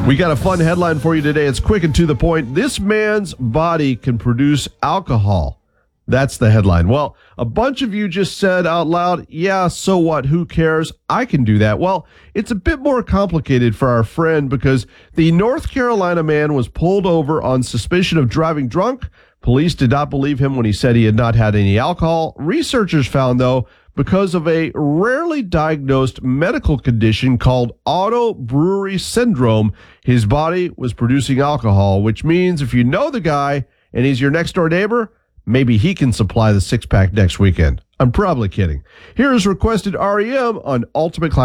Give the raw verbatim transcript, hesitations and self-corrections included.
We got a fun headline for you today. It's quick and to the point. This man's body can produce alcohol. That's the headline. Well, a bunch of you just said out loud, yeah, so what? Who cares? I can do that. Well, it's a bit more complicated for our friend because the North Carolina man was pulled over on suspicion of driving drunk. Police did not believe him when he said he had not had any alcohol. Researchers found, though, because of a rarely diagnosed medical condition called auto brewery syndrome, his body was producing alcohol, which means if you know the guy and he's your next door neighbor, maybe he can supply the six pack next weekend. I'm probably kidding. Here is requested R E M on Ultimate Classic.